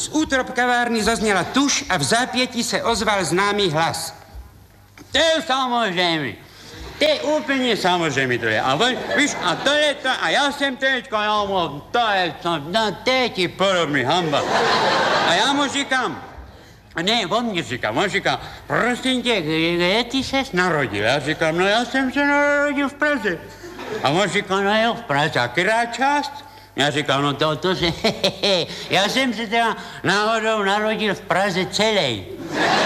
z útrop kavárny zazněla tuš a v zápětí se ozval známý hlas. To je samozřejmě. To je úplně samozřejmě to je. A víš, a to je to, a já jsem teďka, to je ti podobný hamba. A já mu říkám, ne, on říká, prosím tě, kde ty ses narodil? Já říkám, no já jsem se narodil v Praze. A on říká, no jo, v Praze, a která část? Já říkám, no to se, já jsem se teda náhodou narodil v Praze celý.